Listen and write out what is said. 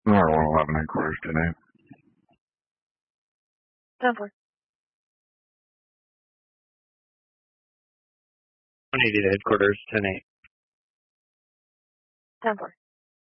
R111 headquarters today. 10-4. 180 to headquarters, 10-8. 10-4.